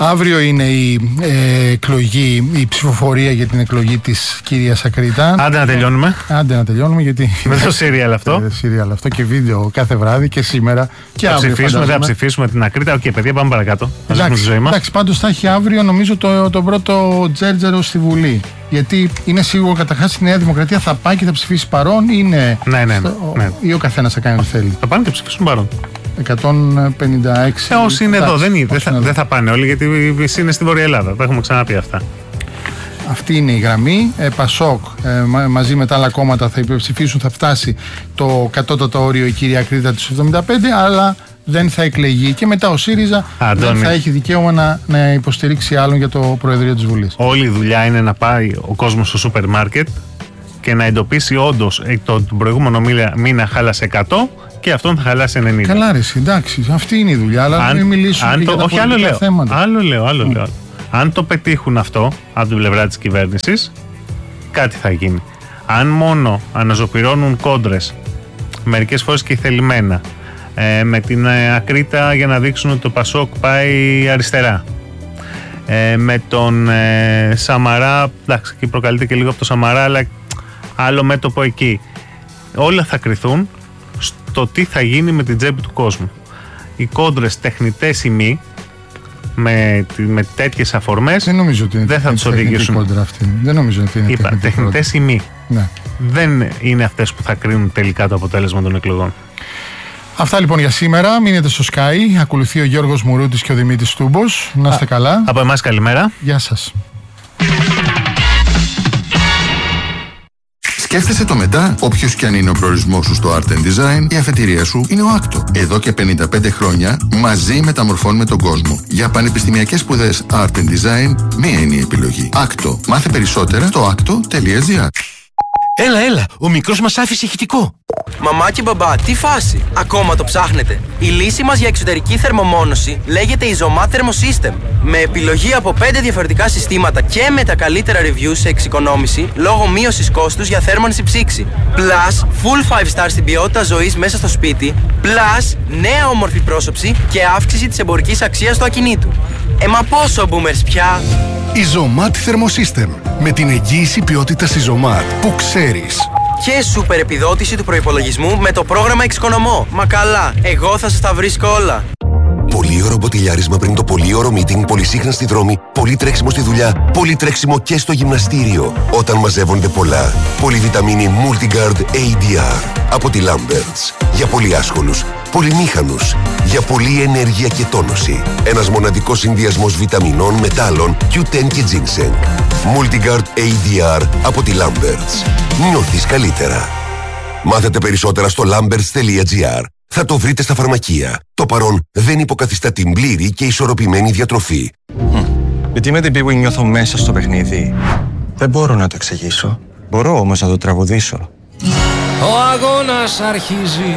Αύριο είναι η εκλογή, η ψηφοφορία για την εκλογή της κυρίας Ακρίτα. Άντε να τελειώνουμε. Γιατί. Με το σύριαλ αυτό και βίντεο κάθε βράδυ και σήμερα και θα αύριο. Θα ψηφίσουμε την Ακρίτα. Οκ, παιδιά, πάμε παρακάτω. Θα ζήσουμε τη ζωή μας. Εντάξει, πάντως θα έχει αύριο νομίζω το πρώτο τζέρτζερο στη Βουλή. Γιατί είναι σίγουρο καταρχάς η Νέα Δημοκρατία θα πάει και θα ψηφίσει παρόν. Ναι. Ή ο καθένας θα κάνει ό,τι θέλει. Θα πάνε και ψηφίσουν παρόν. 156. Όσοι είναι εδώ, δεν θα πάνε όλοι, γιατί είναι στη Βόρεια Ελλάδα. Τα έχουμε ξαναπεί αυτά. Αυτή είναι η γραμμή. Πασόκ μαζί με τα άλλα κόμματα θα υπερψηφίσουν, θα φτάσει το κατώτατο όριο η κυρία Ακρίτα του 75, αλλά δεν θα εκλεγεί. Και μετά ο ΣΥΡΙΖΑ δεν θα έχει δικαίωμα να υποστηρίξει άλλον για το Προεδρείο της Βουλής. Όλη η δουλειά είναι να πάει ο κόσμος στο σούπερ μάρκετ και να εντοπίσει όντως τον προηγούμενο μήνα χάλασε 100 και αυτόν θα χαλάσει 90. Καλά, ρε, εντάξει, αυτή είναι η δουλειά, αλλά μην μιλήσουμε για τα πολιτικά θέματα. Άλλο λέω. Αν το πετύχουν αυτό από την πλευρά της κυβέρνησης, κάτι θα γίνει. Αν μόνο αναζωπυρώνουν κόντρες, μερικές φορές και θελημένα, με την Ακρίτα για να δείξουν ότι το Πασόκ πάει αριστερά, με τον Σαμαρά, εντάξει, και προκαλείται και λίγο από το Σαμαρά, αλλά άλλο μέτωπο εκεί, όλα θα κριθούν στο τι θα γίνει με την τσέπη του κόσμου. Οι κόντρες, τεχνητές ή μη, με τέτοιες αφορμές, δεν θα τους οδηγήσουν. Δεν νομίζω ότι είναι Είπα, τεχνητές ή μη. Ναι. Δεν είναι αυτές που θα κρίνουν τελικά το αποτέλεσμα των εκλογών. Αυτά λοιπόν για σήμερα. Μείνετε στο Sky. Ακολουθεί ο Γιώργος Μουρούτης και ο Δημήτρης Τούμπος. Να είστε καλά. Από εμάς καλημέρα. Γεια σας. Σκέφτεσαι το μετά, όποιος και αν είναι ο προορισμός σου στο Art and Design, η αφετηρία σου είναι ο Άκτο. Εδώ και 55 χρόνια μαζί μεταμορφώνουμε τον κόσμο. Για πανεπιστημιακές σπουδές Art and Design, μία είναι η επιλογή. Άκτο. Μάθε περισσότερα στο acto.gr. Έλα, ο μικρός μας άφησε ηχητικό. Μαμά και μπαμπά, τι φάση, ακόμα το ψάχνετε? Η λύση μας για εξωτερική θερμομόνωση λέγεται Isomat Thermosystem. Με επιλογή από 5 διαφορετικά συστήματα και με τα καλύτερα reviews σε εξοικονόμηση λόγω μείωσης κόστους για θέρμανση ψήξη. Plus, full 5 star στην ποιότητα ζωής μέσα στο σπίτι. Plus, νέα όμορφη πρόσωψη και αύξηση της εμπορικής αξίας του ακινήτου. Μα πόσο boomers πια! Isomat Thermosystem. Με την εγγύηση ποιότητας Isomat που ξέρεις. Και σούπερ επιδότηση του προϋπολογισμού με το πρόγραμμα Εξοικονομώ. Μα καλά, εγώ θα σας τα βρίσκω όλα. Πολύωρο μποτιλιάρισμα πριν το πολύωρο meeting, πολυσύχναστη δρόμη, πολύ τρέξιμο στη δουλειά, πολύ τρέξιμο και στο γυμναστήριο. Όταν μαζεύονται πολλά. Πολυβιταμίνη Multigard ADR από τη Lamberts. Για πολύ άσχολους, πολυμήχανους, για πολλή ενέργεια και τόνωση. Ένας μοναδικός συνδυασμός βιταμινών, μετάλλων, Q10 και ginseng. Multigard ADR από τη Lamberts. Νιώθεις καλύτερα. Μάθετε περισσότερα στο lamberts.gr. Θα το βρείτε στα φαρμακεία. Το παρόν δεν υποκαθιστά την πλήρη και ισορροπημένη διατροφή. Γιατί με την πίγου νιώθω μέσα στο παιχνίδι. Δεν μπορώ να το εξηγήσω. Μπορώ όμως να το τραγουδήσω. Ο αγώνας αρχίζει.